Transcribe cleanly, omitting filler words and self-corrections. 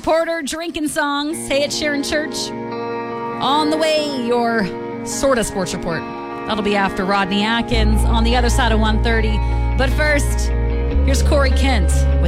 reporter, drinking songs. Hey, it's Sharon Church. On the way, your sort of sports report. That'll be after Rodney Atkins on the other side of 1:30. But first, here's Corey Kent with